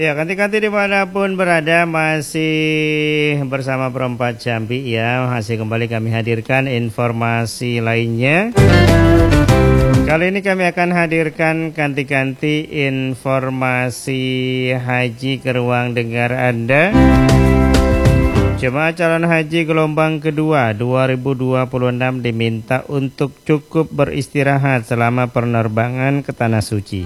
Ya, kanti-kanti dimanapun berada masih bersama Perempat Jambi ya. Masih kembali kami hadirkan informasi lainnya. Kali ini kami akan hadirkan kanti-kanti informasi haji ke ruang dengar Anda. Jemaah calon haji gelombang kedua 2026 diminta untuk cukup beristirahat selama penerbangan ke Tanah Suci.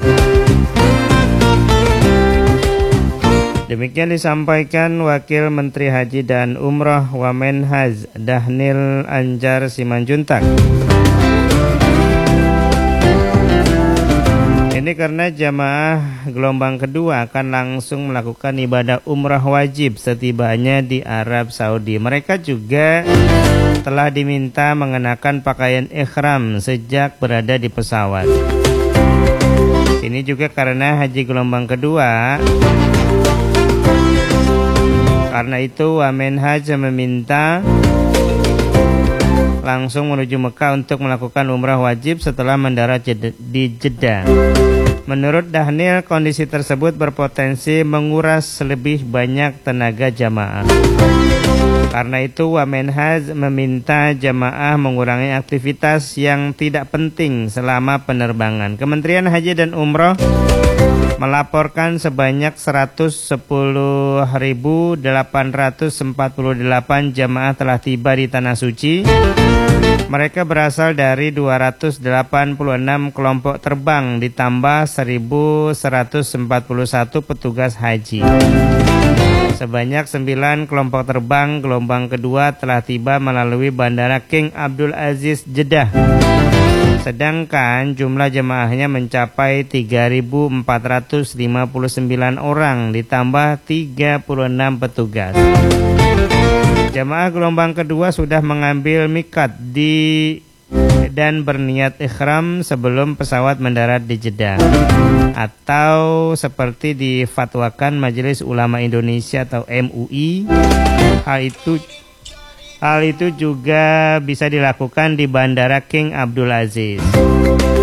Demikian disampaikan Wakil Menteri Haji dan Umroh Wamenhaj Dhanil Anjar Simanjuntak. Ini karena jamaah gelombang kedua akan langsung melakukan ibadah umrah wajib setibanya di Arab Saudi. Mereka juga telah diminta mengenakan pakaian ihram sejak berada di pesawat. Ini juga karena haji gelombang kedua. Karena itu Wamenhaj meminta langsung menuju Mekah untuk melakukan umrah wajib setelah mendarat di Jeddah. Menurut Dhanil, kondisi tersebut berpotensi menguras lebih banyak tenaga jamaah. Karena itu Wamenhaj meminta jamaah mengurangi aktivitas yang tidak penting selama penerbangan. Kementerian Haji dan Umroh melaporkan sebanyak 110.848 jamaah telah tiba di Tanah Suci. Mereka berasal dari 286 kelompok terbang ditambah 1.141 petugas haji. Sebanyak 9 kelompok terbang gelombang kedua telah tiba melalui Bandara King Abdul Aziz Jeddah. Sedangkan jumlah jemaahnya mencapai 3.459 orang ditambah 36 petugas. Jemaah gelombang kedua sudah mengambil miqat dan berniat ikhram sebelum pesawat mendarat di Jeddah. Atau seperti difatwakan Majelis Ulama Indonesia atau MUI, hal itu juga bisa dilakukan di Bandara King Abdul Aziz.